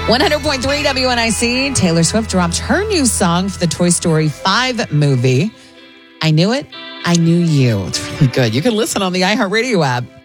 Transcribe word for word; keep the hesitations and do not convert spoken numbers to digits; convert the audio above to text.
one hundred point three W N I C, Taylor Swift dropped her new song for the Toy Story five movie. I Knew It, I Knew You. It's really good. You can listen on the iHeartRadio app.